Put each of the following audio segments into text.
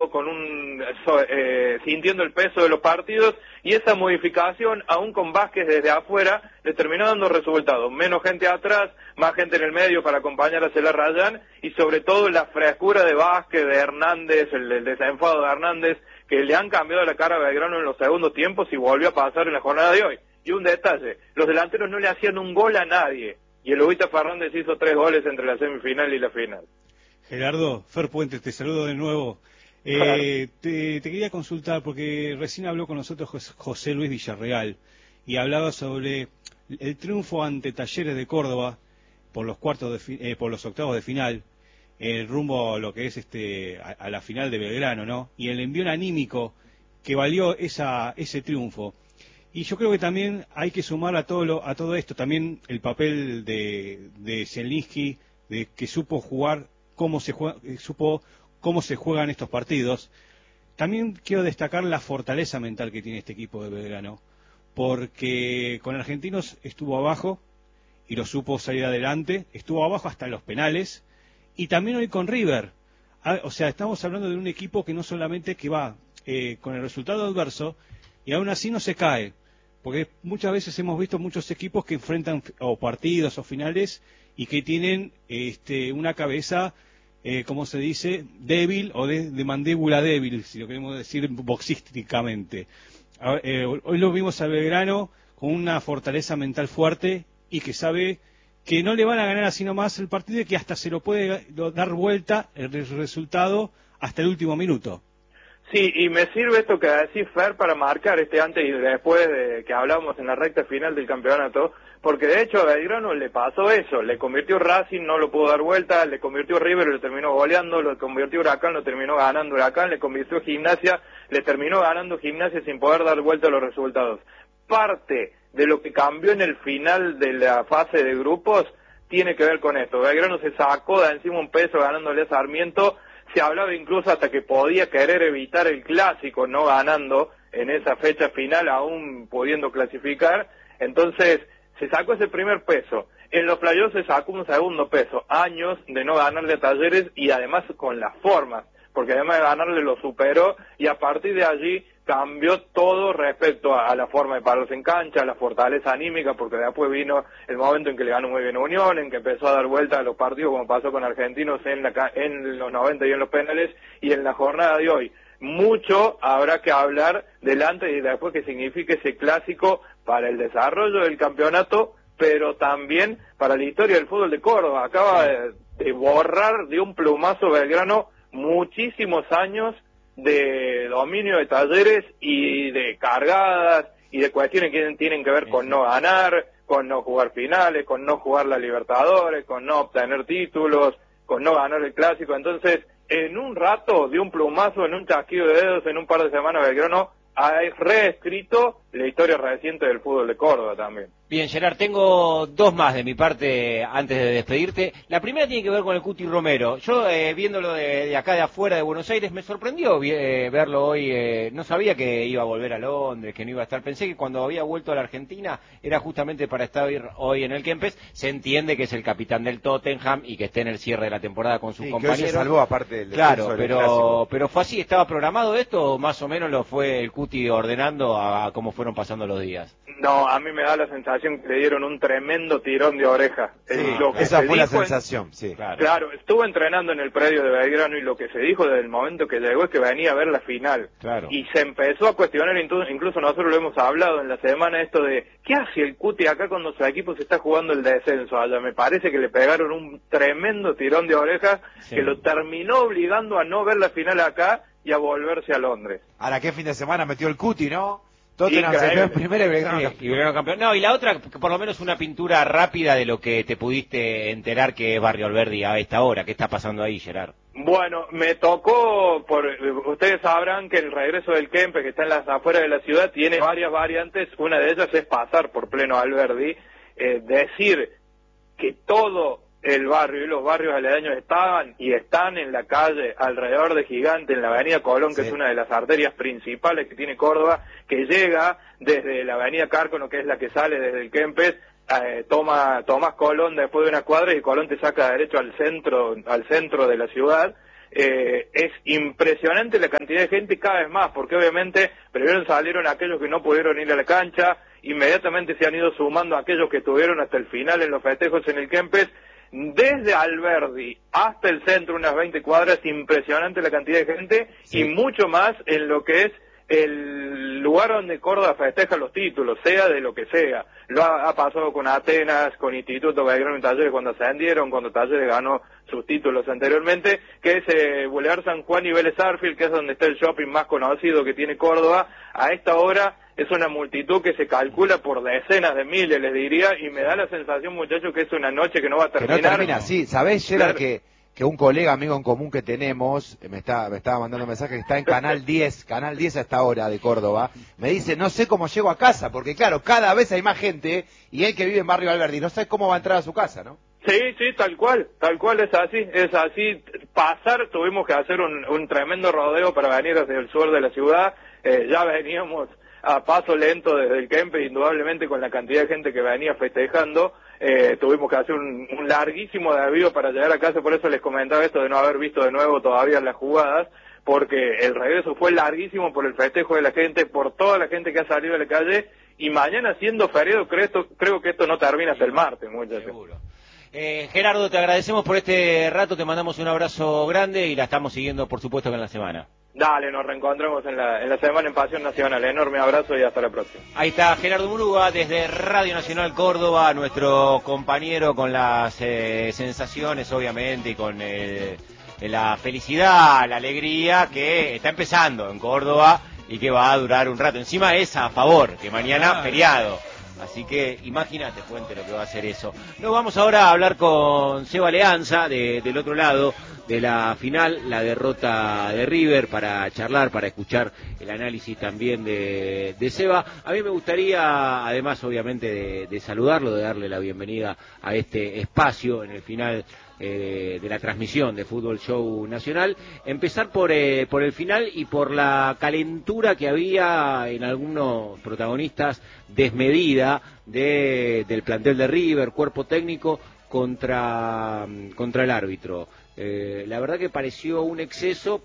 con sintiendo el peso de los partidos, y esa modificación, aún con Vázquez desde afuera, le terminó dando resultados. Menos gente atrás, más gente en el medio para acompañar a Celá Rayán, y sobre todo la frescura de Vázquez, de Hernández, el desenfado de Hernández, que le han cambiado la cara a Belgrano en los segundos tiempos y volvió a pasar en la jornada de hoy. Y un detalle, los delanteros no le hacían un gol a nadie, y el Ubita Fernández hizo 3 goles entre la semifinal y la final. Gerardo, Fer Puentes, te saludo de nuevo. Te quería consultar porque recién habló con nosotros José Luis Villarreal y hablaba sobre el triunfo ante Talleres de Córdoba por los octavos de final, rumbo a lo que es a la final de Belgrano, ¿no? Y el envío anímico que valió ese triunfo. Y yo creo que también hay que sumar a todo esto también el papel de Zielinski, de que supo jugar supo cómo se juegan estos partidos. También quiero destacar la fortaleza mental que tiene este equipo de Belgrano, porque con Argentinos estuvo abajo y lo supo salir adelante, estuvo abajo hasta los penales, y también hoy con River. O sea, estamos hablando de un equipo que no solamente que va con el resultado adverso, y aún así no se cae, porque muchas veces hemos visto muchos equipos que enfrentan o partidos o finales y que tienen una cabeza, como se dice, débil o de mandíbula débil, si lo queremos decir boxísticamente. Hoy lo vimos a Belgrano con una fortaleza mental fuerte y que sabe que no le van a ganar así nomás el partido y que hasta se lo puede dar vuelta el resultado hasta el último minuto. Sí, y me sirve esto que decís, Fer, para marcar antes y después de que hablamos en la recta final del campeonato, porque de hecho a Belgrano le pasó eso, le convirtió Racing, no lo pudo dar vuelta, le convirtió River, lo terminó goleando, lo convirtió Huracán, lo terminó ganando Huracán, le convirtió Gimnasia, le terminó ganando Gimnasia sin poder dar vuelta a los resultados. Parte de lo que cambió en el final de la fase de grupos tiene que ver con esto. Belgrano se sacó de encima un peso ganándole a Sarmiento. Se hablaba incluso hasta que podía querer evitar el clásico, no ganando en esa fecha final, aún pudiendo clasificar. Entonces, se sacó ese primer peso. En los playoffs se sacó un segundo peso. Años de no ganarle a Talleres y además con las formas, porque además de ganarle lo superó y a partir de allí cambió todo respecto a la forma de pararse en cancha, a la fortaleza anímica, porque después vino el momento en que le ganó muy bien a Unión, en que empezó a dar vuelta a los partidos como pasó con Argentinos en los 90 y en los penales, y en la jornada de hoy. Mucho habrá que hablar del antes y después que signifique ese clásico para el desarrollo del campeonato, pero también para la historia del fútbol de Córdoba. Acaba de borrar de un plumazo Belgrano muchísimos años de dominio de Talleres y de cargadas y de cuestiones que tienen que ver con no ganar, con no jugar finales, con no jugar la Libertadores, con no obtener títulos, con no ganar el clásico. Entonces, en un rato, de un plumazo, en un chasquido de dedos, en un par de semanas, Belgrano ha reescrito la historia reciente del fútbol de Córdoba también. Bien, Gerard, tengo dos más de mi parte antes de despedirte. La primera tiene que ver con el Cuti Romero. Yo, viéndolo de acá de afuera de Buenos Aires, me sorprendió verlo hoy. No sabía que iba a volver a Londres, que no iba a estar. Pensé que cuando había vuelto a la Argentina era justamente para estar hoy en el Kempes. Se entiende que es el capitán del Tottenham y que esté en el cierre de la temporada con sus compañeros. Que hoy se salvó, aparte del claro, pero fue así. ¿Estaba programado esto o más o menos lo fue el Cuti ordenando a cómo fueron pasando los días? No, a mí me da la sensación que le dieron un tremendo tirón de oreja. Sí, esa fue la sensación, sí. Claro, estuvo entrenando en el predio de Belgrano y lo que se dijo desde el momento que llegó es que venía a ver la final. Claro. Y se empezó a cuestionar, incluso nosotros lo hemos hablado en la semana, esto de ¿qué hace el Cuti acá cuando su equipo se está jugando el descenso allá? Me parece que le pegaron un tremendo tirón de oreja que lo terminó obligando a no ver la final acá y a volverse a Londres. Ahora, ¿qué fin de semana metió el Cuti, no? Tottenham se quedó en primera y Belgrano campeón. No, y la otra, por lo menos una pintura rápida de lo que te pudiste enterar que es Barrio Alberdi a esta hora. ¿Qué está pasando ahí, Gerard? Bueno, me tocó, ustedes sabrán que el regreso del Kempes, que está en las afueras de la ciudad, tiene varias variantes. Una de ellas es pasar por pleno Alberdi, decir que todo el barrio y los barrios aledaños estaban y están en la calle alrededor de Gigante, en la avenida Colón, que es una de las arterias principales que tiene Córdoba, que llega desde la avenida Cárcono, que es la que sale desde el Kempes, tomás Colón después de unas cuadras y Colón te saca derecho al centro de la ciudad. es impresionante la cantidad de gente cada vez más, porque obviamente primero salieron aquellos que no pudieron ir a la cancha, inmediatamente se han ido sumando aquellos que estuvieron hasta el final en los festejos en el Kempes, desde Alberdi hasta el centro, unas 20 cuadras, impresionante la cantidad de gente, sí. Y mucho más en lo que es el lugar donde Córdoba festeja los títulos, sea de lo que sea. Lo ha pasado con Atenas, con Instituto Belgrano y Talleres cuando ascendieron, cuando Talleres ganó sus títulos anteriormente, que es Boulevard San Juan y Vélez Sarsfield, que es donde está el shopping más conocido que tiene Córdoba. A esta hora es una multitud que se calcula por decenas de miles, les diría, y me da la sensación, muchachos, que es una noche que no va a terminar. Que no termina, sí. ¿Sabés, Gerard, que un colega amigo en común que tenemos, me estaba mandando un mensaje, que está en Canal 10 a esta hora de Córdoba, me dice, no sé cómo llego a casa, porque claro, cada vez hay más gente, y él que vive en Barrio Alberdi, no sabe cómo va a entrar a su casa, ¿no? Sí, tal cual es así, tuvimos que hacer un tremendo rodeo para venir hacia el sur de la ciudad, ya veníamos a paso lento desde el Kempes, indudablemente con la cantidad de gente que venía festejando, tuvimos que hacer un larguísimo desvío para llegar a casa, por eso les comentaba esto de no haber visto de nuevo todavía las jugadas, porque el regreso fue larguísimo por el festejo de la gente, por toda la gente que ha salido de la calle, y mañana siendo feriado creo que esto no termina hasta el martes, muchachos. Seguro. Gerardo, te agradecemos por este rato, te mandamos un abrazo grande y la estamos siguiendo por supuesto en la semana. Dale, nos reencontramos en la semana en Pasión Nacional. Enorme abrazo y hasta la próxima. Ahí está Gerardo Murúa desde Radio Nacional Córdoba, nuestro compañero con las sensaciones obviamente y con la felicidad, la alegría que está empezando en Córdoba y que va a durar un rato. Encima es a favor, que mañana feriado. Así que imagínate, Fuente, lo que va a hacer eso. Nos vamos ahora a hablar con Seba Leanza, del otro lado de la final, la derrota de River, para charlar, para escuchar el análisis también de Seba. A mí me gustaría, además obviamente de saludarlo, de darle la bienvenida a este espacio en el final de la transmisión de Fútbol Show Nacional, empezar por el final y por la calentura que había en algunos protagonistas desmedida del plantel de River, cuerpo técnico, contra el árbitro. La verdad que pareció un exceso,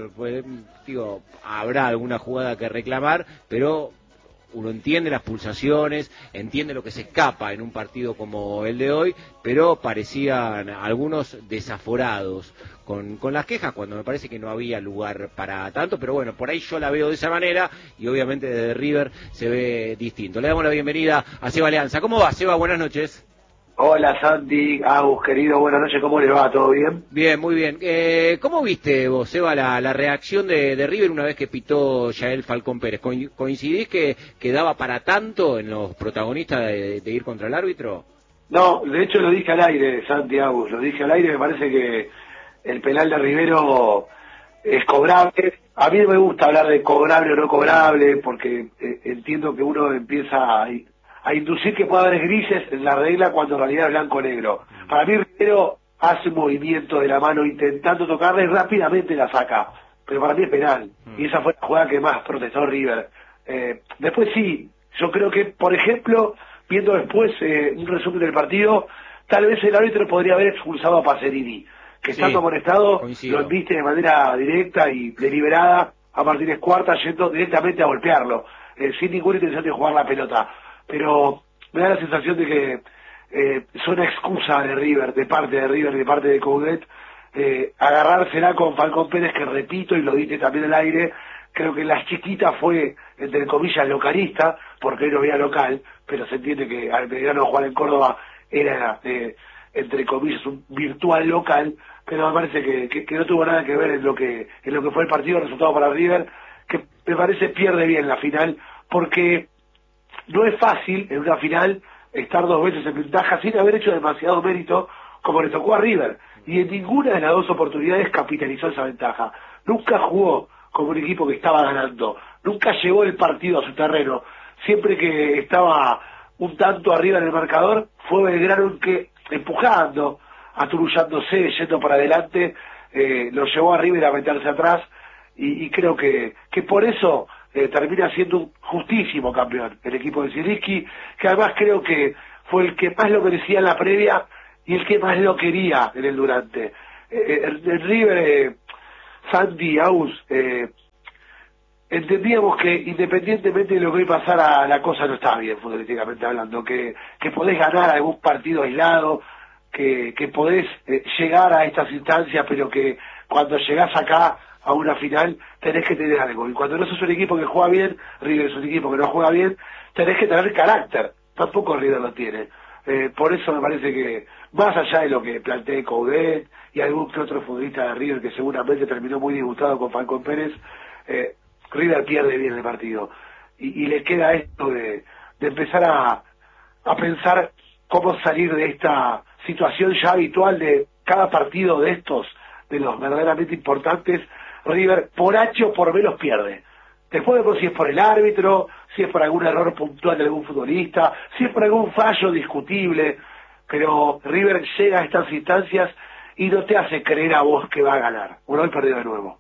habrá alguna jugada que reclamar, pero uno entiende las pulsaciones, entiende lo que se escapa en un partido como el de hoy, pero parecían algunos desaforados con las quejas, cuando me parece que no había lugar para tanto, pero bueno, por ahí yo la veo de esa manera, y obviamente desde River se ve distinto. Le damos la bienvenida a Seba Leanza. ¿Cómo va, Seba? Buenas noches. Santi, Agus, querido, buenas noches, ¿cómo le va? ¿Todo bien? Bien, muy bien. ¿Cómo viste vos, Seba, la reacción de River una vez que pitó Yael Falcón Pérez? ¿Coincidís que daba para tanto en los protagonistas de ir contra el árbitro? No, de hecho lo dije al aire, Santi, Agus, lo dije al aire, me parece que el penal de Rivero es cobrable. A mí no me gusta hablar de cobrable o no cobrable, porque entiendo que uno empieza a inducir que pueda haber grises en la regla cuando en realidad es blanco-negro. Para mí Rivero hace un movimiento de la mano intentando tocarle y rápidamente la saca, pero para mí es penal, y esa fue la jugada que más protestó River. Después sí, yo creo que, por ejemplo, viendo después un resumen del partido, tal vez el árbitro podría haber expulsado a Pacerini, que estando amonestado lo embiste de manera directa y deliberada a Martínez Cuarta, yendo directamente a golpearlo, sin ninguna intención de jugar la pelota. Pero me da la sensación de que es una excusa de River, de parte de Coudet, agarrársela con Falcón Pérez, que repito, y lo dije también al aire, creo que la chiquita fue, entre comillas, localista, porque no había local, pero se entiende que al Belgrano jugar en Córdoba era, entre comillas, un virtual local, pero me parece que no tuvo nada que ver en lo que fue el partido, el resultado para River, que me parece pierde bien la final, porque no es fácil en una final estar dos veces en ventaja sin haber hecho demasiado mérito como le tocó a River, y en ninguna de las dos oportunidades capitalizó esa ventaja. Nunca jugó como un equipo que estaba ganando, nunca llevó el partido a su terreno. Siempre que estaba un tanto arriba en el marcador, fue Belgrano el que, empujando, aturullándose, yendo para adelante, lo llevó a River a meterse atrás, y creo que por eso termina siendo un justísimo campeón el equipo de Zielinski, que además creo que fue el que más lo merecía en la previa y el que más lo quería en el durante. El River Santi, Aus, entendíamos que independientemente de lo que hoy pasara, la cosa no estaba bien futbolísticamente hablando, que podés ganar algún partido aislado, que podés llegar a estas instancias, pero que cuando llegás acá a una final tenés que tener algo. Y cuando no sos un equipo que juega bien, River es un equipo que no juega bien, tenés que tener carácter. Tampoco River lo tiene. Por eso me parece que, más allá de lo que planteé Coudet y algún que otro futbolista de River que seguramente terminó muy disgustado con Falcón Pérez, River pierde bien el partido. Y le queda esto de empezar a pensar cómo salir de esta situación ya habitual de cada partido de estos, de los verdaderamente importantes. River por H o por B los pierde. Después de si es por el árbitro, si es por algún error puntual de algún futbolista, si es por algún fallo discutible, pero River llega a estas instancias y no te hace creer a vos que va a ganar. Bueno, hoy perdió de nuevo.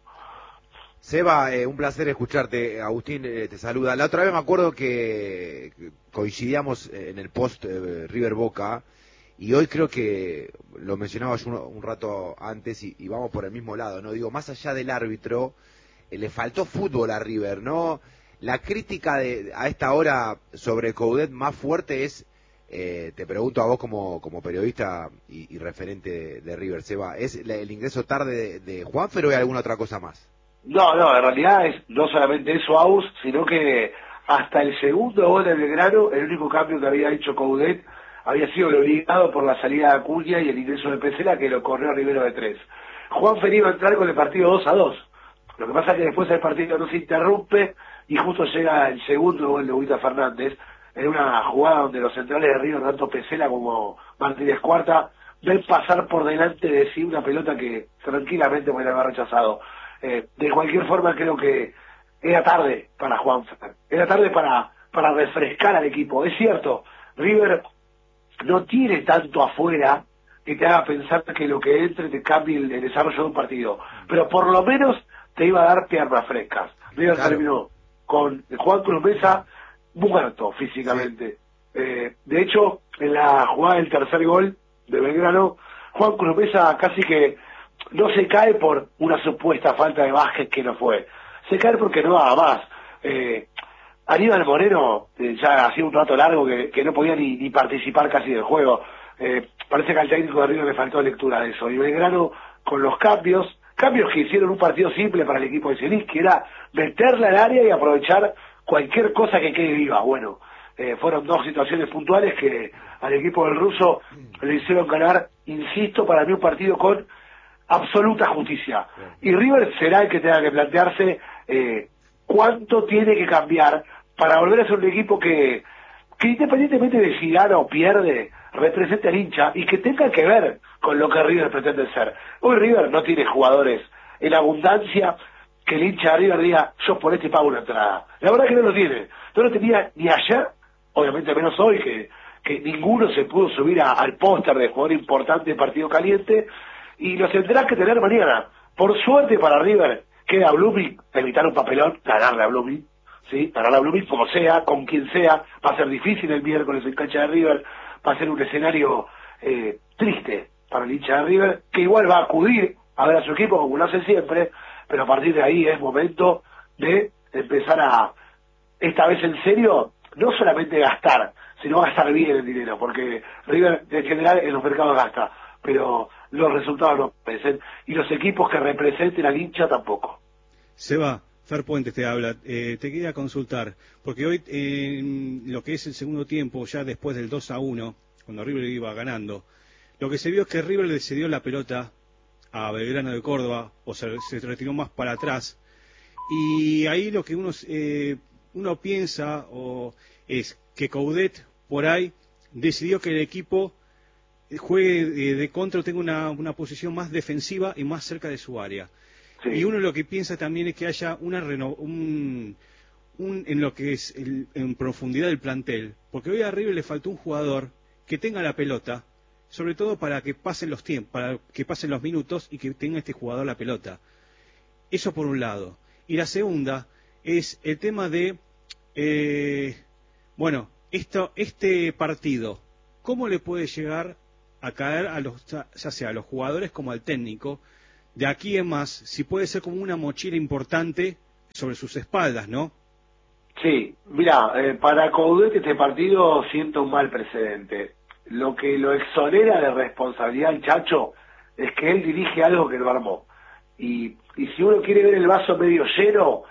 Seba, un placer escucharte. Agustín te saluda. La otra vez me acuerdo que coincidíamos en el post River Boca, y hoy creo que lo mencionabas un rato antes y vamos por el mismo lado, ¿no? Digo, más allá del árbitro, le faltó fútbol a River, ¿no? La crítica a esta hora sobre Coudet más fuerte es, te pregunto a vos como periodista y referente de River, Seba, ¿es el ingreso tarde de Juanfer o hay alguna otra cosa más? No, en realidad es no solamente eso, Aus, sino que hasta el segundo gol de Belgrano, el único cambio que había hecho Coudet había sido el obligado por la salida de Acuña y el ingreso de Pesela, que lo corrió a Rivero de 3. Juanfer iba a entrar con el partido 2-2. Lo que pasa es que después el partido no se interrumpe y justo llega el segundo gol de Huita Fernández en una jugada donde los centrales de River, tanto Pesela como Martínez Cuarta, ven pasar por delante de sí una pelota que tranquilamente podría haber rechazado. De cualquier forma creo que era tarde para Juanfer, era tarde para refrescar al equipo. Es cierto, River no tiene tanto afuera que te haga pensar que lo que entre te cambie el desarrollo de un partido, pero por lo menos te iba a dar piernas frescas. River terminó con Juan Cruz Mesa muerto físicamente. Sí. De hecho, en la jugada del tercer gol de Belgrano, Juan Cruz Mesa casi que no se cae por una supuesta falta de Vázquez que no fue, se cae porque no daba más. Aníbal Moreno ya hacía un rato largo que no podía ni participar casi del juego. Parece que al técnico de River le faltó lectura de eso, y Belgrano con los cambios que hicieron un partido simple para el equipo de Celis, que era meterla al área y aprovechar cualquier cosa que quede viva. Bueno, fueron dos situaciones puntuales que al equipo del ruso le hicieron ganar, insisto, para mí un partido con absoluta justicia. Y River será el que tenga que plantearse cuánto tiene que cambiar para volver a ser un equipo que independientemente de si gana o pierde, represente al hincha y que tenga que ver con lo que River pretende ser. Hoy River no tiene jugadores en abundancia que el hincha de River diga, yo por este pago una entrada. La verdad que no lo tiene. No lo tenía ni ayer, obviamente menos hoy, que ninguno se pudo subir al póster de jugador importante de partido caliente, y lo tendrá que tener mañana. Por suerte para River, queda Blooming, evitar un papelón, ganarle a Blooming, ¿sí? Ganarle a Blooming como sea, con quien sea. Va a ser difícil el miércoles en cancha de River, va a ser un escenario triste para el hincha de River, que igual va a acudir a ver a su equipo como lo hace siempre, pero a partir de ahí es momento de empezar a, esta vez en serio, no solamente gastar, sino gastar bien el dinero, porque River en general en los mercados gasta, pero los resultados no aparecen, y los equipos que representen al hincha tampoco. Seba, Fer Puentes te habla. Te quería consultar, porque hoy en lo que es el segundo tiempo, ya después del 2-1, cuando River iba ganando, lo que se vio es que River le cedió la pelota a Belgrano de Córdoba, o sea, se retiró más para atrás, y ahí lo que uno piensa es que Coudet por ahí decidió que el equipo juegue de contra o tenga una posición más defensiva y más cerca de su área. Sí. Y uno lo que piensa también es que haya en lo que es en profundidad del plantel, porque hoy a River le faltó un jugador que tenga la pelota, sobre todo para que pasen los tiempos, para que pasen los minutos y que tenga este jugador la pelota. Eso por un lado. Y la segunda es el tema de este partido, ¿cómo le puede llegar a caer ya sea a los jugadores como al técnico, de aquí en más, si puede ser como una mochila importante sobre sus espaldas, ¿no? Sí, mira, para Coudet este partido siento un mal precedente. Lo que lo exonera de responsabilidad al Chacho es que él dirige algo que lo armó. Y si uno quiere ver el vaso medio lleno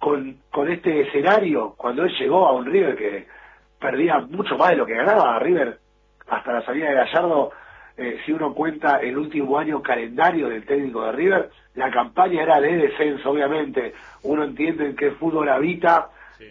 con este escenario, cuando él llegó a un River que perdía mucho más de lo que ganaba, River hasta la salida de Gallardo, si uno cuenta el último año calendario del técnico de River, la campaña era de descenso, obviamente. Uno entiende en qué fútbol habita,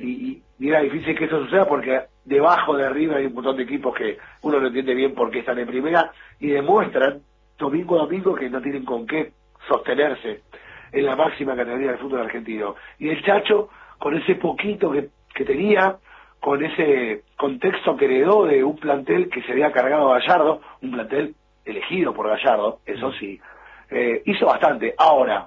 y era difícil que eso suceda porque debajo de River hay un montón de equipos que uno no entiende bien por qué están en primera y demuestran domingo a domingo que no tienen con qué sostenerse en la máxima categoría del fútbol argentino. Y el Chacho, con ese poquito que tenía, con ese contexto que heredó de un plantel que se había cargado a Gallardo, un plantel elegido por Gallardo, eso sí, hizo bastante. Ahora,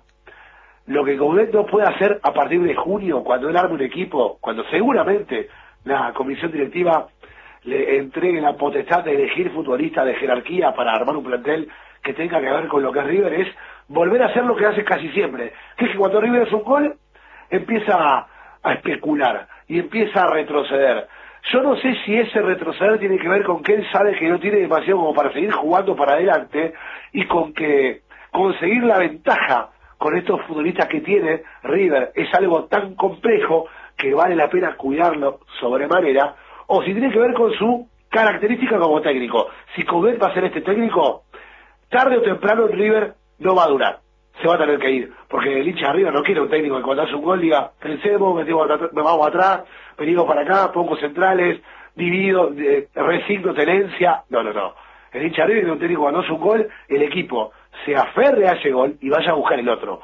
lo que Coudet no puede hacer a partir de junio, cuando él arme un equipo, cuando seguramente la comisión directiva le entregue la potestad de elegir futbolistas de jerarquía para armar un plantel que tenga que ver con lo que es River, es volver a hacer lo que hace casi siempre, que es que cuando River hace un gol, empieza a especular y empieza a retroceder. Yo no sé si ese retroceder tiene que ver con que él sabe que no tiene demasiado como para seguir jugando para adelante y con que conseguir la ventaja con estos futbolistas que tiene River es algo tan complejo que vale la pena cuidarlo sobremanera, o si tiene que ver con su característica como técnico. Si Coudet va a ser este técnico, tarde o temprano el River no va a durar, se va a tener que ir, porque el hincha de River no quiere un técnico que cuando hace un gol diga, crecemos, vamos atrás, venimos para acá, pongo centrales, divido, resigno tenencia, no. El hincha de River quiere un técnico cuando hace un gol, el equipo se aferre a ese gol y vaya a buscar el otro.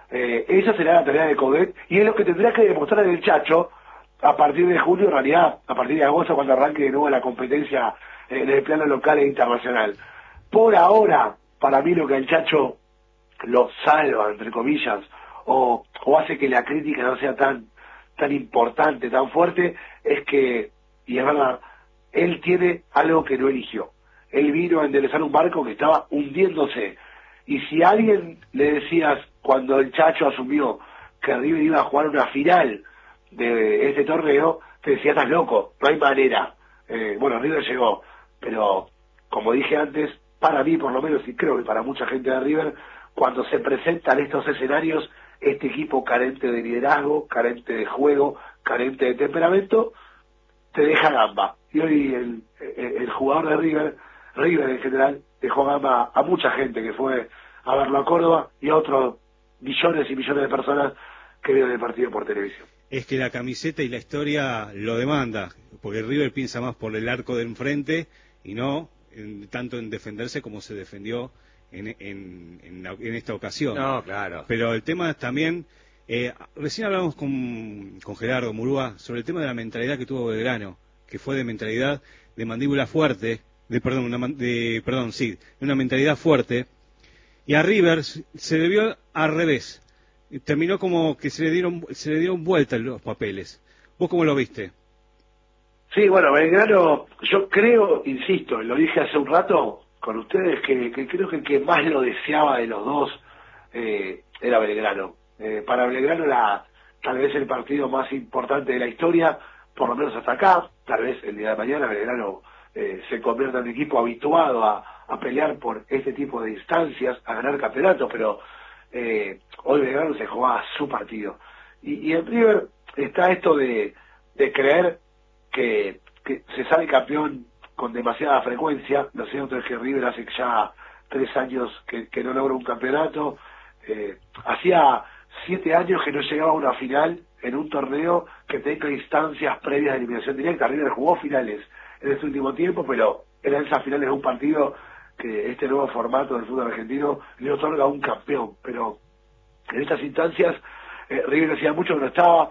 Esa será la tarea de Coudet y es lo que tendrá que demostrar el Chacho a partir de junio, en realidad a partir de agosto, cuando arranque de nuevo la competencia en el plano local e internacional. Por ahora, para mí lo que el Chacho lo salva, entre comillas, o hace que la crítica no sea tan importante, tan fuerte, es que, y es verdad, él tiene algo que no eligió. Él vino a enderezar un barco que estaba hundiéndose. Y si a alguien le decías, cuando el Chacho asumió que River iba a jugar una final de este torneo, te decía, estás loco, no hay manera. Bueno, River llegó, pero como dije antes, para mí por lo menos, y creo que para mucha gente de River, cuando se presentan estos escenarios, este equipo carente de liderazgo, carente de juego, carente de temperamento, te deja gamba. Y hoy el jugador de River en general, dejó gamba a mucha gente que fue a verlo a Córdoba y a otros millones y millones de personas que vieron el partido por televisión. Es que la camiseta y la historia lo demanda, porque River piensa más por el arco de enfrente y no tanto en defenderse como se defendió en esta ocasión. No, claro. Pero el tema es también, recién hablamos con Gerardo Murúa sobre el tema de la mentalidad que tuvo Belgrano, que fue de mentalidad de mandíbula fuerte, de una mentalidad fuerte, y a River se le vio al revés. Terminó como que se le dieron vuelta los papeles. ¿Vos cómo lo viste? Sí, bueno, Belgrano, yo creo, insisto, lo dije hace un rato con ustedes, que creo que el que más lo deseaba de los dos era Belgrano. Para Belgrano era tal vez el partido más importante de la historia, por lo menos hasta acá. Tal vez el día de mañana Belgrano se convierta en un equipo habituado a pelear por este tipo de instancias, a ganar campeonatos, pero hoy Belgrano se jugaba su partido. Y en River está esto de creer que se sale campeón con demasiada frecuencia. Lo cierto es que River hace ya 3 años que no logra un campeonato. Hacía 7 años que no llegaba a una final en un torneo que tenga instancias previas de eliminación directa. River jugó finales en este último tiempo, pero eran esas finales de un partido que este nuevo formato del fútbol argentino le otorga a un campeón. Pero en estas instancias River hacía mucho que no estaba.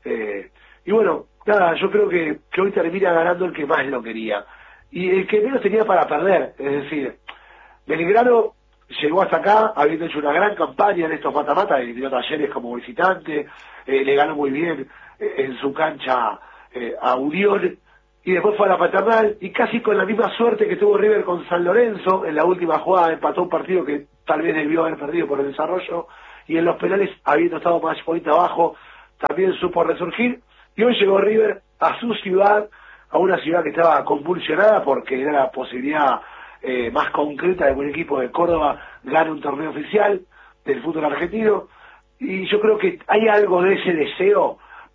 Y bueno, nada, yo creo que hoy termina ganando el que más lo quería y el que menos tenía para perder. Es decir, Belgrano llegó hasta acá habiendo hecho una gran campaña en estos mata-mata, eliminó Talleres como visitante, le ganó muy bien en su cancha a Unión, y después fue a la Paternal, y casi con la misma suerte que tuvo River con San Lorenzo, en la última jugada empató un partido que tal vez debió haber perdido por el desarrollo, y en los penales, habiendo estado más point abajo, también supo resurgir, y hoy llegó River a su ciudad, a una ciudad que estaba convulsionada porque era la posibilidad más concreta de que un equipo de Córdoba gane un torneo oficial del fútbol argentino, y yo creo que hay algo de ese deseo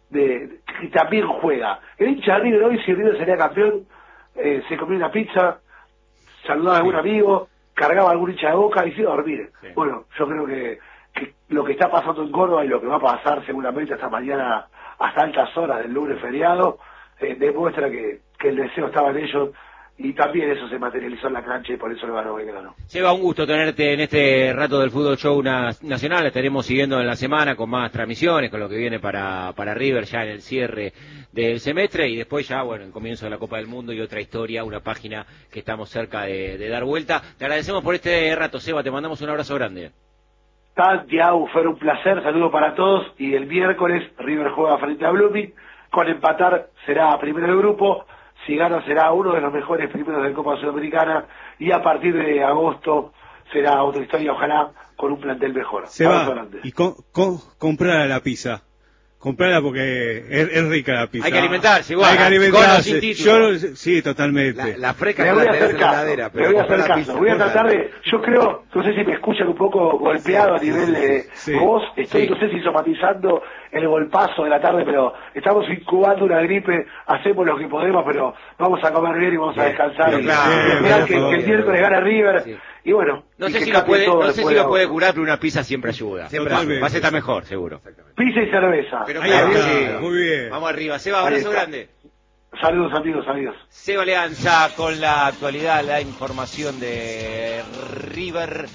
que también juega. El hincha de River hoy, si River sería campeón, se comía una pizza, saludaba a algún amigo, cargaba a algún hincha de Boca y se iba a dormir. Sí. Bueno, yo creo que lo que está pasando en Córdoba y lo que va a pasar seguramente hasta mañana, hasta altas horas del lunes feriado, demuestra que el deseo estaba en ellos, y también eso se materializó en la cancha y por eso lo ganó Belgrano. Seba, un gusto tenerte en este rato del Fútbol Show Nacional. Estaremos siguiendo en la semana con más transmisiones, con lo que viene para River ya en el cierre del semestre, y después ya, bueno, el comienzo de la Copa del Mundo y otra historia, una página que estamos cerca de dar vuelta. Te agradecemos por este rato, Seba, te mandamos un abrazo grande. Santiago, fue un placer, saludo para todos, y el miércoles River juega frente a Blooming, con empatar será primero del grupo, si gana será uno de los mejores primeros de Copa Sudamericana, y a partir de agosto será otra historia, ojalá con un plantel mejor. Se va, y comprar la pizza. Comprala porque es rica la pizza. Hay que alimentarse igual. Hay que alimentarse. Sí, totalmente. La fresca me no voy la a tenés hacer en la caso, heladera. me voy a hacer caso. Voy a tratar de, yo creo, no sé si me escuchan un poco golpeado a nivel de voz, estoy no sé si somatizando el golpazo de la tarde, pero estamos incubando una gripe, hacemos lo que podemos, pero vamos a comer bien y vamos a descansar. Esperar que el miércoles gane River. Y bueno, no sé si lo puede curar, pero una pizza siempre ayuda. Siempre va a estar mejor, seguro. Pizza y cerveza. Pero muy bien. Vamos arriba. Seba, abrazo grande. Saludos amigos, adiós. Seba Leanza con la actualidad, la información de River.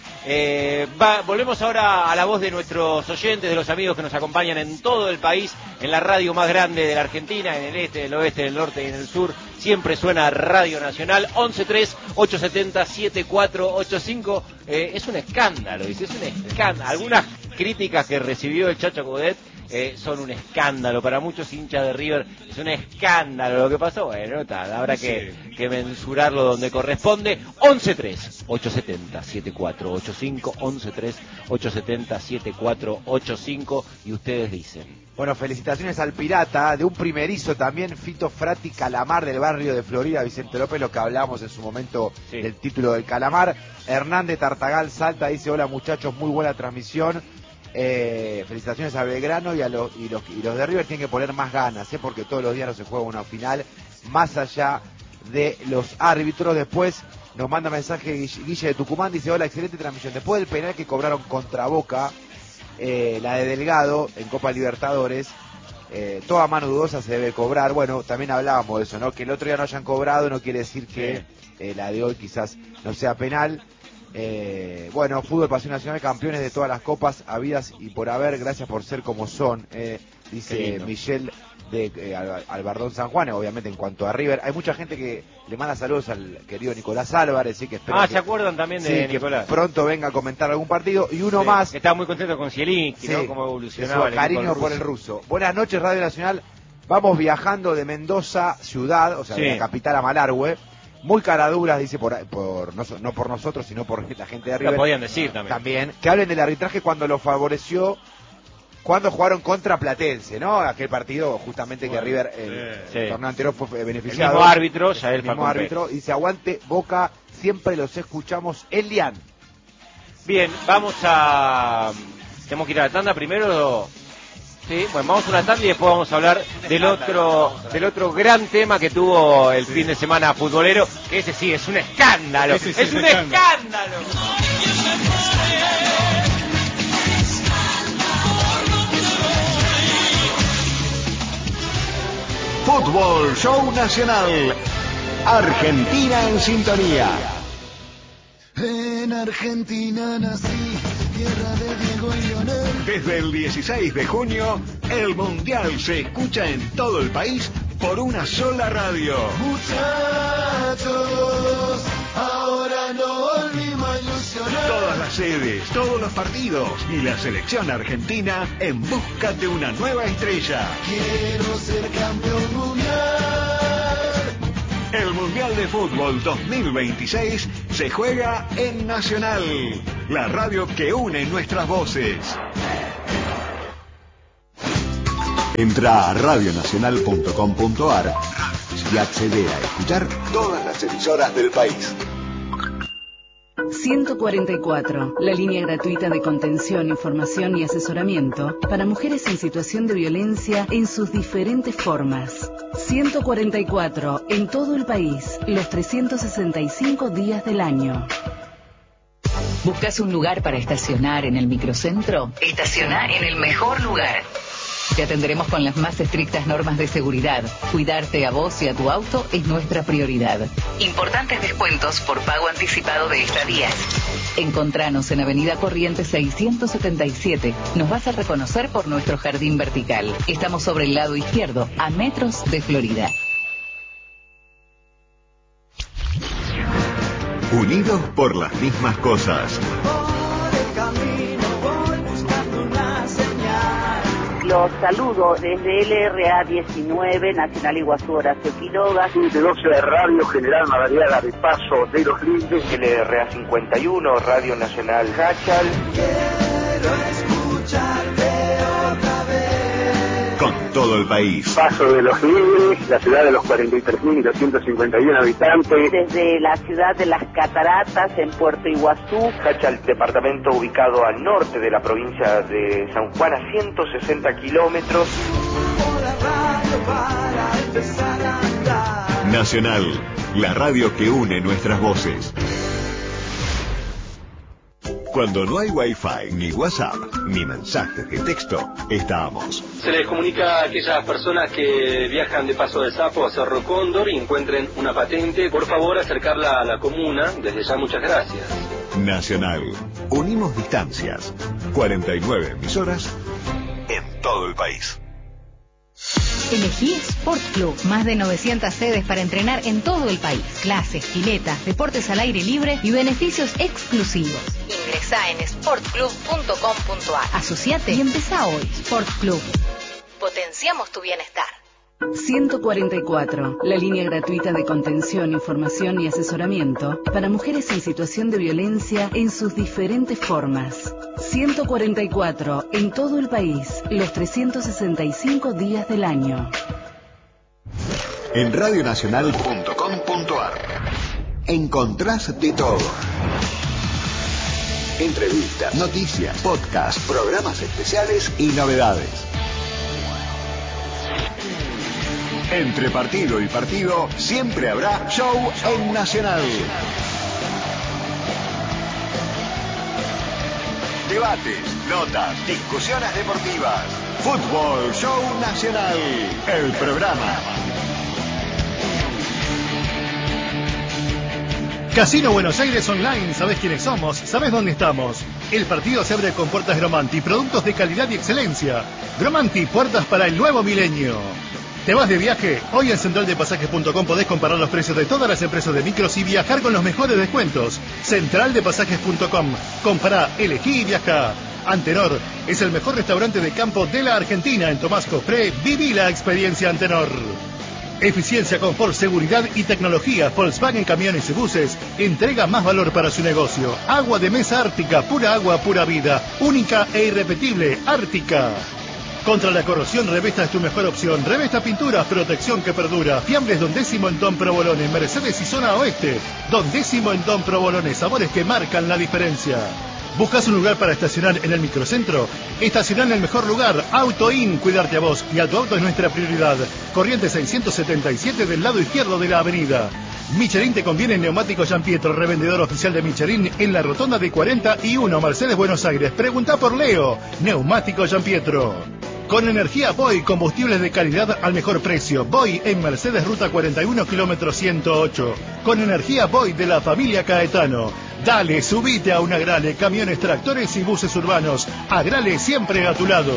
Volvemos ahora a la voz de nuestros oyentes, de los amigos que nos acompañan en todo el país, en la radio más grande de la Argentina, en el este, el oeste, el norte y en el sur. Siempre suena Radio Nacional, 1138707485. Es un escándalo, dice, es un escándalo. Algunas críticas que recibió el Chacho Coudet son un escándalo para muchos hinchas de River. Es un escándalo lo que pasó. Bueno, habrá que mensurarlo donde corresponde. 1138707485, 1138707485, y ustedes dicen. Bueno, felicitaciones al Pirata, de un primerizo también, Fito Frati Calamar del barrio de Florida, Vicente López, lo que hablábamos en su momento del título del Calamar. Hernández Tartagal Salta dice: hola muchachos, muy buena transmisión. Felicitaciones a Belgrano, y los de River tienen que poner más ganas, porque todos los días no se juega una final, más allá de los árbitros. Después nos manda mensaje Guille de Tucumán, dice: hola, excelente transmisión. Después del penal que cobraron contra Boca, la de Delgado en Copa Libertadores, toda mano dudosa se debe cobrar. Bueno, también hablábamos de eso, ¿no? Que el otro día no hayan cobrado no quiere decir que la de hoy quizás no sea penal. Bueno, fútbol, pasión nacional, campeones de todas las copas habidas y por haber, gracias por ser como son, dice Michelle de Albardón San Juan. Obviamente en cuanto a River, hay mucha gente que le manda saludos al querido Nicolás Álvarez, así que espero ¿se acuerdan también de Nicolás? Que pronto venga a comentar algún partido. Y uno más, estaba muy contento con Zielinski, ¿no? Cómo evolucionaba, cariño por el ruso. Buenas noches, Radio Nacional. Vamos viajando de Mendoza ciudad, o sea, de la capital a Malargüe. Muy caraduras, dice, no por nosotros, sino por la gente de River. Lo podían decir también. Que hablen del arbitraje cuando lo favoreció, cuando jugaron contra Platense, ¿no? Aquel partido justamente que River, el torneo anterior, fue beneficiado. El mismo árbitro, el mismo árbitro, dice: aguante Boca, siempre los escuchamos. Elian. Bien, tenemos que ir a la tanda primero. Sí, bueno, vamos a una tanda y después vamos a hablar del otro gran tema que tuvo el fin de semana futbolero, que ese sí es un escándalo. ¡Es un escándalo! Fútbol Show Nacional. Argentina en sintonía. En Argentina nací, tierra de Diego y Lionel. Desde el 16 de junio, el Mundial se escucha en todo el país por una sola radio. Muchachos, ahora no volvimos a ilusionar. Todas las sedes, todos los partidos y la selección argentina en busca de una nueva estrella. Quiero ser campeón mundial. El Mundial de Fútbol 2026 se juega en Nacional, la radio que une nuestras voces. Entra a radionacional.com.ar y accede a escuchar todas las emisoras del país. 144, la línea gratuita de contención, información y asesoramiento para mujeres en situación de violencia en sus diferentes formas. 144, en todo el país, los 365 días del año. ¿Buscas un lugar para estacionar en el microcentro? Estacioná en el mejor lugar. Te atenderemos con las más estrictas normas de seguridad. Cuidarte a vos y a tu auto es nuestra prioridad. Importantes descuentos por pago anticipado de estadías. Encontranos en Avenida Corrientes 677. Nos vas a reconocer por nuestro jardín vertical. Estamos sobre el lado izquierdo, a metros de Florida. Unidos por las mismas cosas. Los saludo desde LRA 19, Nacional Iguazú Horacio Quiroga. De 12 de Radio General Madariaga de Paso de los Lindes. LRA 51, Radio Nacional Hachal. Quiero escucharte otra vez. Con todo el país. Paso de los Lindes, la ciudad de los 43.251 habitantes. Desde la ciudad de las Cataratas, en Puerto Iguazú. Hachal, departamento ubicado al norte de la provincia de San Juan, a 160 kilómetros. Nacional, la radio que une nuestras voces. Cuando no hay Wi-Fi, ni WhatsApp, ni mensajes de texto, estamos. Se les comunica a aquellas personas que viajan de Paso del Sapo a Cerro Cóndor y encuentren una patente, por favor acercarla a la comuna. Desde ya, muchas gracias. Nacional, unimos distancias. 49 emisoras en todo el país. Elegí Sport Club, más de 900 sedes para entrenar en todo el país. Clases, piletas, deportes al aire libre y beneficios exclusivos. Ingresá en sportclub.com.ar. Asociate y empezá hoy. Sport Club. Potenciamos tu bienestar. 144, la línea gratuita de contención, información y asesoramiento para mujeres en situación de violencia en sus diferentes formas. 144, en todo el país, los 365 días del año. En radionacional.com.ar encontrás de todo. Entrevistas, noticias, podcasts, programas especiales y novedades. Entre partido y partido siempre habrá show en Nacional. Debates, notas, discusiones deportivas. Fútbol Show Nacional, el programa. Casino Buenos Aires Online, ¿sabés quiénes somos? ¿Sabés dónde estamos? El partido se abre con puertas Gromanti, productos de calidad y excelencia. Gromanti, puertas para el nuevo milenio. ¿Te vas de viaje? Hoy en centraldepasajes.com podés comparar los precios de todas las empresas de micros y viajar con los mejores descuentos. Centraldepasajes.com. Comprá, elegí y viajá. Antenor es el mejor restaurante de campo de la Argentina. En Tomás Cofré, viví la experiencia Antenor. Eficiencia, confort, seguridad y tecnología. Volkswagen Camiones y Buses entrega más valor para su negocio. Agua de mesa Ártica, pura agua, pura vida. Única e irrepetible, Ártica. Contra la corrosión, Revesta es tu mejor opción. Revesta Pinturas, protección que perdura. Fiambles Don Décimo en Don Provolone, Mercedes y Zona Oeste. Don Décimo en Don Provolone, sabores que marcan la diferencia. ¿Buscas un lugar para estacionar en el microcentro? Estacionar en el mejor lugar, Auto In, cuidarte a vos y a tu auto es nuestra prioridad. Corrientes 677 del lado izquierdo de la avenida. Michelin te conviene en Neumático Gian Pietro, revendedor oficial de Michelin en la rotonda de 41, Mercedes, Buenos Aires. Pregunta por Leo, Neumático Gian Pietro. Con energía Boy, combustibles de calidad al mejor precio. Boy en Mercedes, ruta 41, kilómetro 108. Con energía Boy de la familia Caetano. Dale, subite a un Agrale, camiones, tractores y buses urbanos. Agrale siempre a tu lado.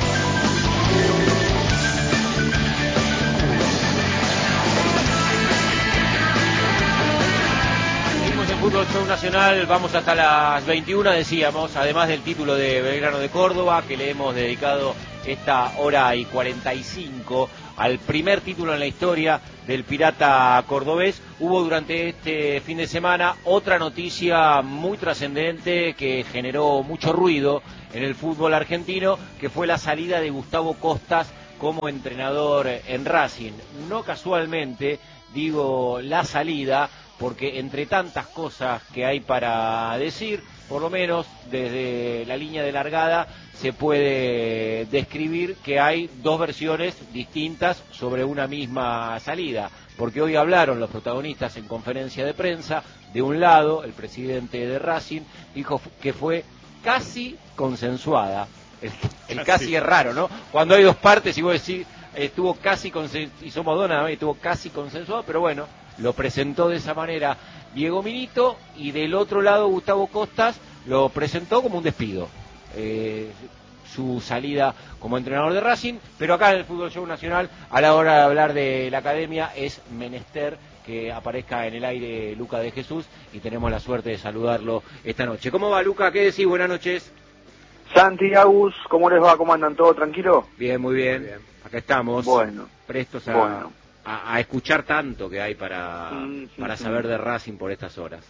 Fútbol Show Nacional, vamos hasta las 21, decíamos, además del título de Belgrano de Córdoba, que le hemos dedicado esta hora y 45 al primer título en la historia del Pirata cordobés. Hubo durante este fin de semana otra noticia muy trascendente que generó mucho ruido en el fútbol argentino, que fue la salida de Gustavo Costas como entrenador en Racing. No casualmente digo la salida, porque entre tantas cosas que hay para decir, por lo menos desde la línea de largada se puede describir que hay dos versiones distintas sobre una misma salida, porque hoy hablaron los protagonistas en conferencia de prensa. De un lado, el presidente de Racing dijo que fue casi consensuada. El casi es raro, ¿no? Cuando hay dos partes y vos decís, estuvo casi y somos dos nada más, estuvo casi consensuado, pero bueno, lo presentó de esa manera Diego Milito, y del otro lado Gustavo Costas lo presentó como un despido, su salida como entrenador de Racing. Pero acá en el Fútbol Show Nacional, a la hora de hablar de la academia, es menester que aparezca en el aire Luca de Jesús, y tenemos la suerte de saludarlo esta noche. ¿Cómo va, Luca? ¿Qué decís? Buenas noches. Santi, Agus, ¿cómo les va? ¿Cómo andan? ¿Todo tranquilo? Bien, muy bien. Acá estamos, bueno, prestos a escuchar tanto que hay para saber de Racing por estas horas.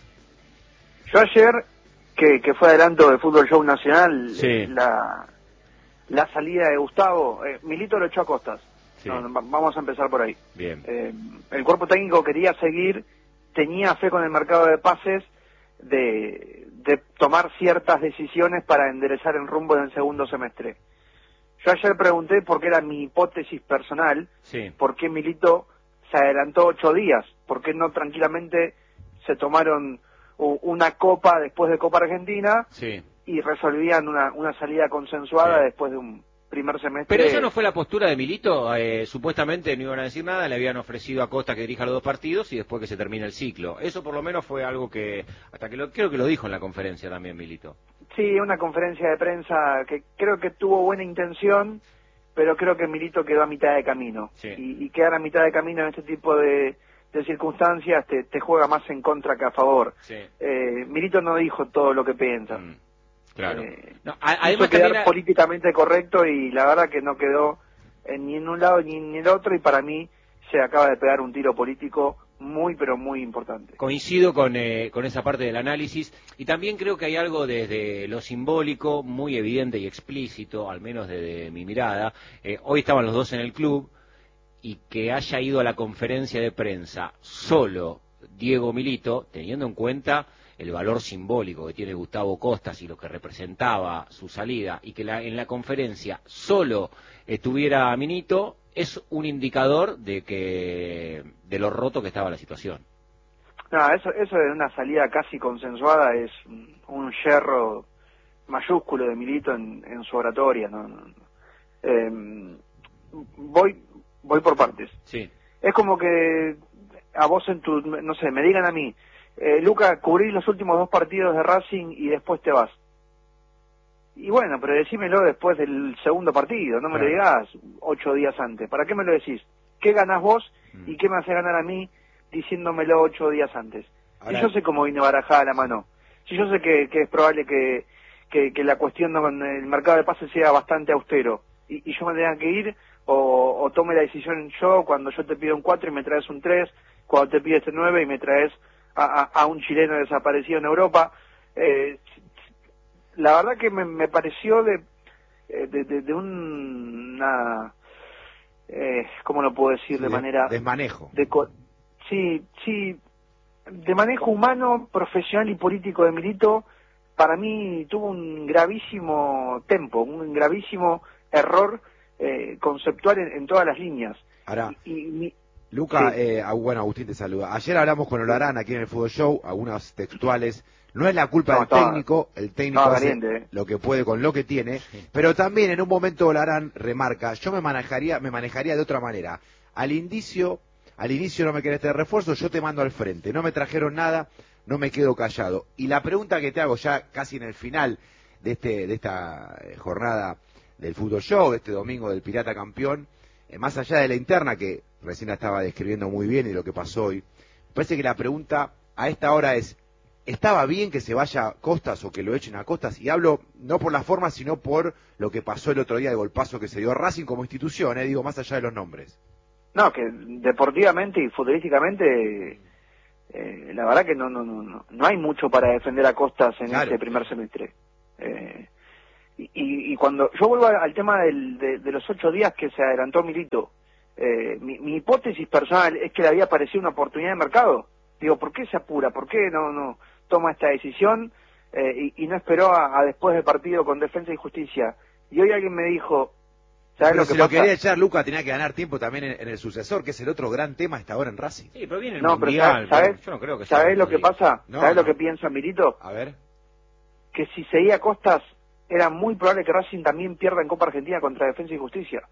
Yo ayer, que fue adelanto del Fútbol Show Nacional, sí, la salida de Gustavo, Milito lo echó a Costas. Sí. No, vamos a empezar por ahí. Bien. El cuerpo técnico quería seguir, tenía fe con el mercado de pases de tomar ciertas decisiones para enderezar el rumbo en el segundo semestre. Yo ayer pregunté, porque era mi hipótesis personal, sí, por qué Milito se adelantó 8 días, por qué no tranquilamente se tomaron una copa después de Copa Argentina, sí, y resolvían una salida consensuada, sí, después de un primer semestre. Pero esa no fue la postura de Milito. Supuestamente no iban a decir nada, le habían ofrecido a Costa que dirija los dos partidos y después que se termine el ciclo. Eso por lo menos fue algo que, creo que lo dijo en la conferencia también Milito. Sí, una conferencia de prensa que creo que tuvo buena intención, pero creo que Milito quedó a mitad de camino. Sí. Y quedar a mitad de camino en este tipo de circunstancias te juega más en contra que a favor. Sí. Milito no dijo todo lo que piensa. Claro. Además quedar políticamente correcto, y la verdad que no quedó ni en un lado ni en el otro, y para mí se acaba de pegar un tiro político muy, pero muy importante. Coincido con esa parte del análisis, y también creo que hay algo desde lo simbólico muy evidente y explícito, al menos desde mi mirada. Hoy estaban los dos en el club, y que haya ido a la conferencia de prensa solo Diego Milito, teniendo en cuenta el valor simbólico que tiene Gustavo Costas y lo que representaba su salida, y que en la conferencia solo estuviera Milito, es un indicador de lo roto que estaba la situación. No, eso de una salida casi consensuada es un yerro mayúsculo de Milito en su oratoria. Voy por partes. Sí. Es como que a vos no sé, me digan a mí, Luca, cubrís los últimos 2 partidos de Racing y después te vas. Y bueno, pero decímelo después del segundo partido, no me lo digas 8 días antes. ¿Para qué me lo decís? ¿Qué ganás vos y qué me hace ganar a mí diciéndomelo 8 días antes? Si yo sé cómo viene barajada la mano, si yo sé que es probable que la cuestión con el mercado de pases sea bastante austero, y yo me tenga que ir, o tome la decisión yo cuando yo te pido un 4 y me traes un 3, cuando te pides este 9 y me traes a un chileno desaparecido en Europa. La verdad que me pareció de una, ¿cómo lo puedo decir? Sí, de manera... desmanejo. Sí, de manejo humano, profesional y político de Milito. Para mí tuvo un gravísimo tempo, un gravísimo error conceptual en todas las líneas. Ahora, Luca, sí. Bueno, Agustín te saluda. Ayer hablamos con Olarán aquí en el Fútbol Show, algunas textuales. No es la culpa del técnico, el técnico hace lo que puede con lo que tiene, pero también en un momento Olarán remarca, yo me manejaría de otra manera. Al inicio no me querés tener refuerzo, yo te mando al frente. No me trajeron nada, no me quedo callado. Y la pregunta que te hago ya casi en el final de esta jornada del Fútbol Show, de este domingo del Pirata campeón, más allá de la interna que recién la estaba describiendo muy bien y lo que pasó hoy, me parece que la pregunta a esta hora es, ¿estaba bien que se vaya a Costas o que lo echen a Costas? Y hablo no por la forma, sino por lo que pasó el otro día de golpazo que se dio a Racing como institución, digo, más allá de los nombres. No, que deportivamente y futbolísticamente, la verdad que no hay mucho para defender a Costas en este primer semestre. Y cuando yo vuelvo al tema de los 8 días que se adelantó Milito, mi hipótesis personal es que le había parecido una oportunidad de mercado. Digo, ¿por qué se apura? ¿Por qué no toma esta decisión y no esperó a después del partido con Defensa y Justicia? Y hoy alguien me dijo, ¿sabes pero lo que si pasa? lo quería echar Luca, tenía que ganar tiempo también en el sucesor, que es el otro gran tema hasta ahora en Racing. Sí, pero viene el no, Mundial. Pero ¿sabes? Yo no creo que ¿Sabés lo que pasa? No, ¿Sabés no. lo que piensa Milito? A ver. Que si seguía Costas, era muy probable que Racing también pierda en Copa Argentina contra Defensa y Justicia.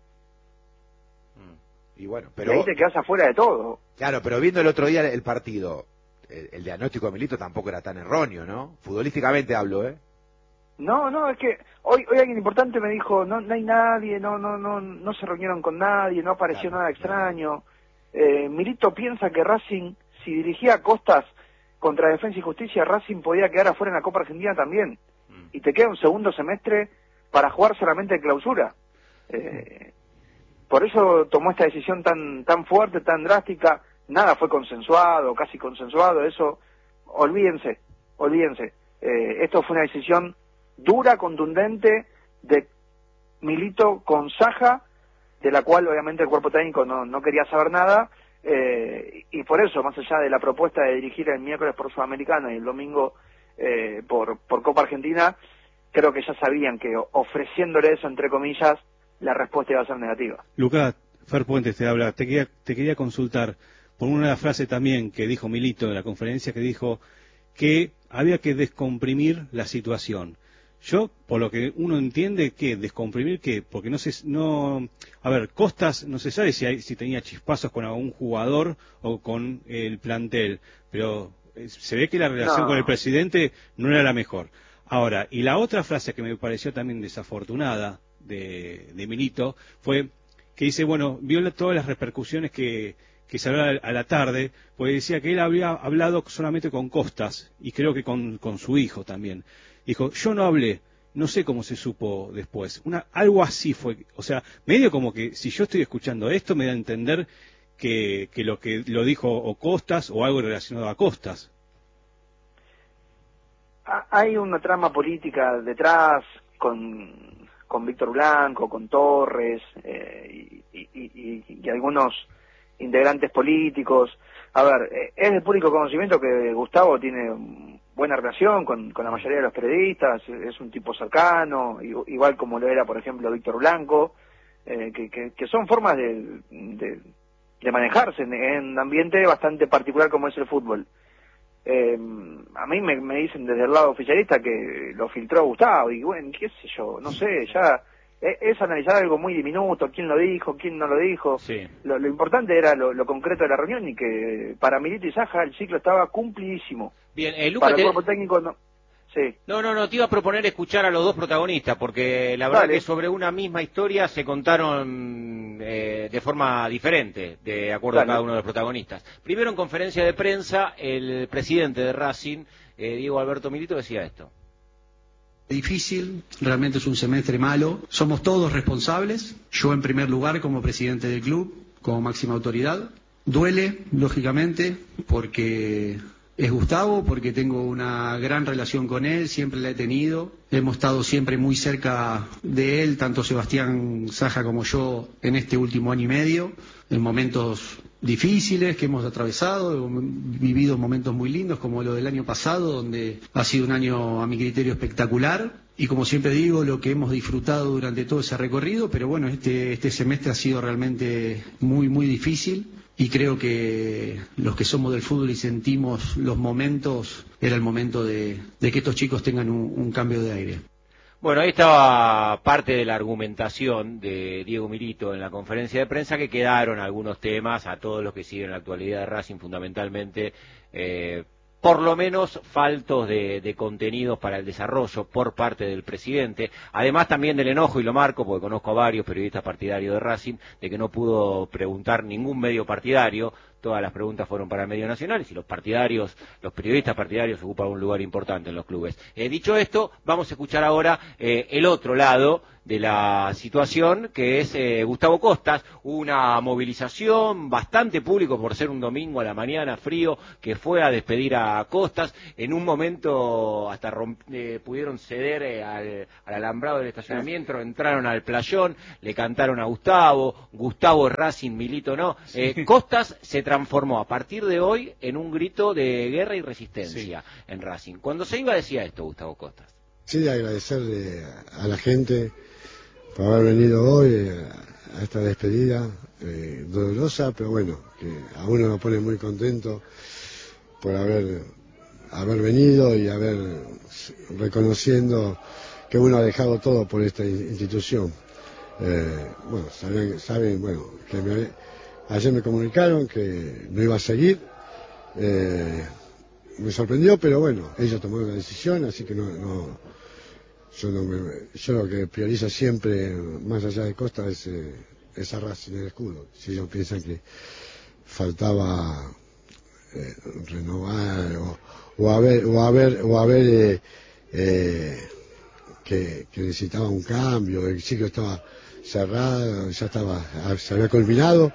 Y bueno, Y pero... ahí te quedas afuera de todo. Claro, pero viendo el otro día el partido, el diagnóstico de Milito tampoco era tan erróneo, ¿no? Futbolísticamente hablo, No, es que hoy alguien importante me dijo, no hay nadie, no se reunieron con nadie, no apareció nada extraño. Milito piensa que Racing, si dirigía a Costas contra Defensa y Justicia, Racing podía quedar afuera en la Copa Argentina también. Y te queda un segundo semestre para jugar solamente de clausura. Por eso tomó esta decisión tan fuerte, tan drástica. Nada fue consensuado, casi consensuado, eso, olvídense. Esto fue una decisión dura, contundente, de Milito con Saja, de la cual obviamente el cuerpo técnico no quería saber nada, y por eso, más allá de la propuesta de dirigir el miércoles por Sudamericana y el domingo por Copa Argentina, creo que ya sabían que ofreciéndole eso, entre comillas, la respuesta iba a ser negativa. Lucas, Fer Puentes te habla. Te quería consultar por una frase también que dijo Milito en la conferencia, que dijo que había que descomprimir la situación. Yo, por lo que uno entiende, ¿qué? ¿Descomprimir qué? Porque a ver, Costas no se sabe si tenía chispazos con algún jugador o con el plantel, pero se ve que la relación con el presidente no era la mejor. Ahora, y la otra frase que me pareció también desafortunada de Milito fue que dice, bueno, vio todas las repercusiones que se hablaba a la tarde, pues decía que él había hablado solamente con Costas y creo que con su hijo también. Dijo, yo no hablé, no sé cómo se supo después. Algo así fue, o sea, medio como que si yo estoy escuchando esto me da a entender que lo dijo o Costas o algo relacionado a Costas. Hay una trama política detrás con Víctor Blanco, con Torres y algunos integrantes políticos. A ver, es de público conocimiento que Gustavo tiene buena relación con la mayoría de los periodistas, es un tipo cercano, igual como lo era, por ejemplo, Víctor Blanco, que son formas de manejarse en un ambiente bastante particular como es el fútbol. A mí me dicen desde el lado oficialista que lo filtró Gustavo, y bueno, qué sé yo, no sé, ya es analizar algo muy diminuto, quién lo dijo, quién no lo dijo. Sí. Lo importante era lo concreto de la reunión, y que para Milito y Saja el ciclo estaba cumplidísimo. Bien, Lucas, para el cuerpo técnico no. Sí. No, te iba a proponer escuchar a los dos protagonistas, porque la verdad que sobre una misma historia se contaron de forma diferente, de acuerdo a cada uno de los protagonistas. Primero, en conferencia de prensa, el presidente de Racing, Diego Alberto Milito, decía esto. Difícil, realmente es un semestre malo, somos todos responsables, yo en primer lugar como presidente del club, como máxima autoridad. Duele, lógicamente, porque es Gustavo, porque tengo una gran relación con él, siempre la he tenido, hemos estado siempre muy cerca de él, tanto Sebastián Saja como yo, en este último año y medio, en momentos difíciles que hemos atravesado, hemos vivido momentos muy lindos como lo del año pasado, donde ha sido un año a mi criterio espectacular, y como siempre digo, lo que hemos disfrutado durante todo ese recorrido, pero bueno, este semestre ha sido realmente muy, muy difícil. Y creo que los que somos del fútbol y sentimos los momentos, era el momento de que estos chicos tengan un cambio de aire. Bueno, ahí estaba parte de la argumentación de Diego Milito en la conferencia de prensa, que quedaron algunos temas a todos los que siguen la actualidad de Racing, fundamentalmente, por lo menos faltos de contenidos para el desarrollo por parte del presidente, además también del enojo, y lo marco porque conozco a varios periodistas partidarios de Racing, de que no pudo preguntar ningún medio partidario todas las preguntas fueron para el medio nacional, y los periodistas partidarios ocupan un lugar importante en los clubes. Dicho esto, vamos a escuchar ahora el otro lado de la situación, que es Gustavo Costas. Una movilización, bastante público por ser un domingo a la mañana frío, que fue a despedir a Costas. En un momento hasta pudieron ceder al alambrado del estacionamiento, entraron al playón, le cantaron a Gustavo Racing, Milito no. Costas se transformó a partir de hoy en un grito de guerra y resistencia en Racing. Cuando se iba decía esto Gustavo Costas. Sí, agradecerle a la gente por haber venido hoy a esta despedida dolorosa, pero bueno, que a uno lo pone muy contento por haber venido y haber reconociendo que uno ha dejado todo por esta institución. Bueno, saben, bueno, que ayer me comunicaron que no iba a seguir. Me sorprendió, pero bueno, ellos tomaron la decisión, así que yo lo que priorizo siempre, más allá de Costa, es a Racing, el escudo. Si ellos piensan que faltaba renovar o haber que necesitaba un cambio, el ciclo estaba cerrado, se había culminado,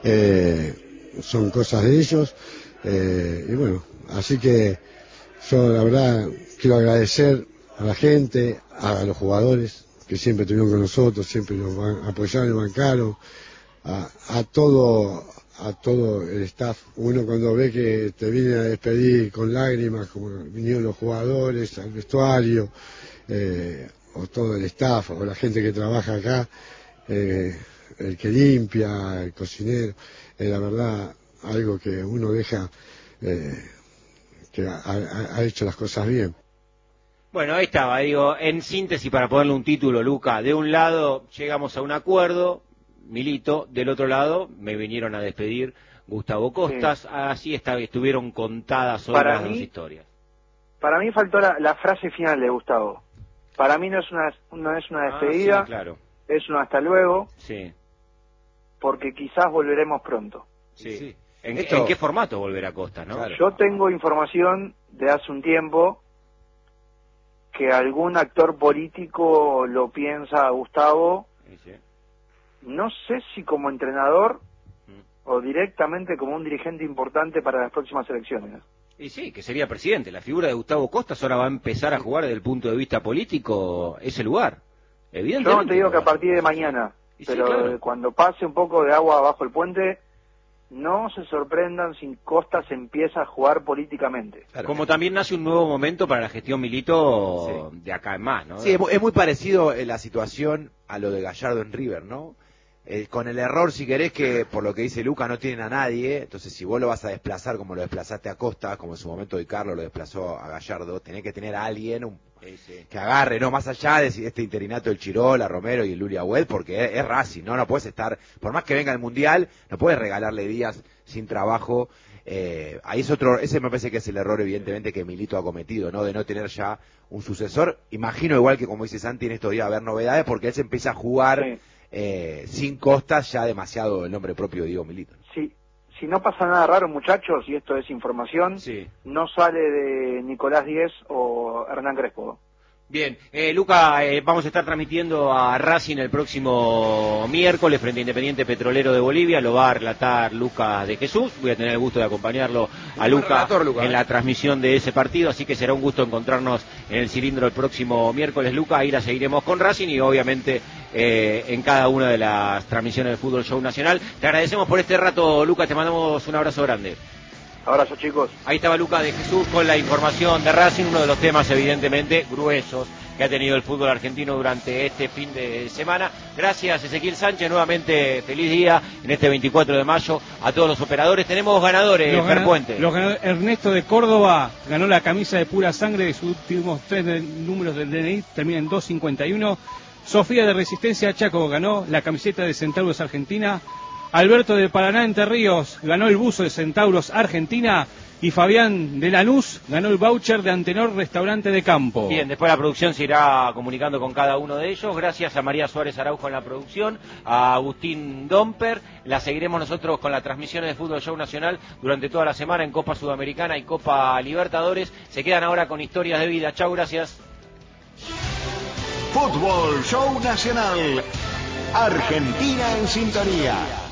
son cosas de ellos, y bueno, así que yo la verdad quiero agradecer a la gente, a los jugadores que siempre estuvieron con nosotros, siempre nos apoyaron y bancaron, a todo el staff. Uno cuando ve que te vienen a despedir con lágrimas, como vinieron los jugadores al vestuario, o todo el staff, o la gente que trabaja acá, el que limpia, el cocinero, la verdad, algo que uno deja, que ha hecho las cosas bien. Bueno, ahí estaba, digo, en síntesis, para ponerle un título, Luca, de un lado llegamos a un acuerdo, Milito, del otro lado me vinieron a despedir Gustavo Costas, sí. Así estuvieron contadas hoy las dos historias. Para mí faltó la frase final de Gustavo. Para mí no es una despedida, sí, claro. Es un hasta luego, sí. Porque quizás volveremos pronto. Sí. ¿En qué formato volverá Costas, no? Claro. Yo tengo información de hace un tiempo que algún actor político lo piensa a Gustavo, sí. No sé si como entrenador o directamente como un dirigente importante para las próximas elecciones. Y sí, que sería presidente. La figura de Gustavo Costas ahora va a empezar a jugar desde el punto de vista político ese lugar. Evidentemente. Yo no te digo que a partir de mañana, pero sí, claro. Cuando pase un poco de agua bajo el puente, no se sorprendan si Costas empieza a jugar políticamente. Claro. Como también nace un nuevo momento para la gestión Milito, sí. De acá en más, ¿no? Sí, es muy parecido la situación a lo de Gallardo en River, ¿no? Con el error, si querés, que por lo que dice Luca no tienen a nadie, entonces si vos lo vas a desplazar como lo desplazaste a Costa, como en su momento Di Carlo lo desplazó a Gallardo, tenés que tener a alguien que agarre, no más allá de este interinato del Chirola, Romero y el Lulia Huel, porque es Racing, no puedes estar, por más que venga el Mundial, no puedes regalarle días sin trabajo. Ahí ese me parece que es el error evidentemente que Milito ha cometido, ¿no? De no tener ya un sucesor. Imagino igual que como dice Santi, en estos días va a haber novedades porque él se empieza a jugar. Sí. Sin Costas, ya demasiado el nombre propio de Diego Milito. Sí, si no pasa nada raro, muchachos, y esto es información, no sale de Nicolás Díez o Hernán Crespo. Bien, Luca, vamos a estar transmitiendo a Racing el próximo miércoles frente a Independiente Petrolero de Bolivia, lo va a relatar Luca de Jesús, voy a tener el gusto de acompañarlo a Luca en la transmisión de ese partido, así que será un gusto encontrarnos en el cilindro el próximo miércoles, Luca, ahí la seguiremos con Racing y obviamente en cada una de las transmisiones del Fútbol Show Nacional. Te agradecemos por este rato, Luca, te mandamos un abrazo grande. Abrazo, chicos. Ahí estaba Luca de Jesús con la información de Racing, uno de los temas evidentemente gruesos que ha tenido el fútbol argentino durante este fin de semana. Gracias, Ezequiel Sánchez, nuevamente feliz día en este 24 de mayo a todos los operadores. Tenemos ganadores, Puente. Ernesto de Córdoba ganó la camisa de pura sangre de sus últimos 3 números del DNI, termina en 251. Sofía de Resistencia Chaco ganó la camiseta de Centauros Argentina. Alberto de Paraná, Entre Ríos, ganó el buzo de Centauros Argentina. Y Fabián de Lanús ganó el voucher de Antenor Restaurante de Campo. Bien, después la producción se irá comunicando con cada uno de ellos. Gracias a María Suárez Araujo en la producción, a Agustín Domper. La seguiremos nosotros con las transmisiones de Fútbol Show Nacional durante toda la semana en Copa Sudamericana y Copa Libertadores. Se quedan ahora con historias de vida. Chau, gracias. Fútbol Show Nacional. Argentina en sintonía.